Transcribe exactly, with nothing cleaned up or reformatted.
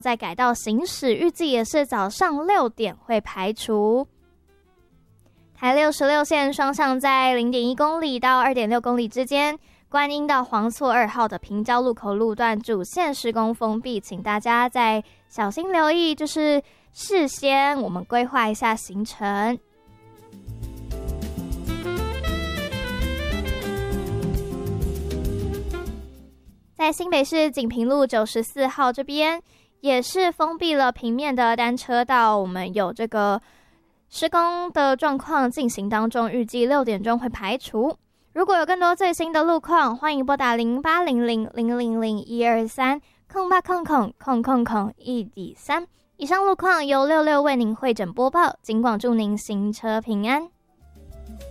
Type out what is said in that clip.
再改道行驶，预计也是早上六点会排除。台六十六线双向在 零点一公里到 二点六公里之间，观音到黄厝二号的平交路口路段主线施工封闭，请大家再小心留意，就是事先我们规划一下行程。在新北市锦屏路九十四号这边也是封闭了平面的单车道，我们有这个施工的状况进行当中，预计六点钟会排除。如果有更多最新的路况，欢迎拨打零八零零零零零一二三空八空空空空空一底三。以上路况由六六为您会诊播报，尽管祝您行车平安。